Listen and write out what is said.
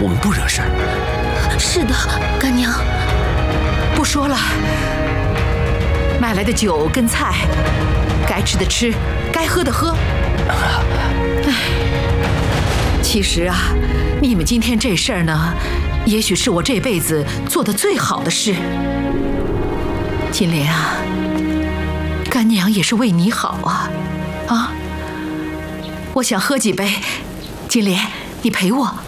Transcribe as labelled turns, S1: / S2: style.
S1: 我们不惹事儿。
S2: 是的，干娘。
S3: 不说了，买来的酒跟菜，该吃的吃，该喝的喝。唉，其实啊，你们今天这事儿呢，也许是我这辈子做的最好的事。金莲啊，干娘也是为你好啊，我想喝几杯，金莲，你陪我。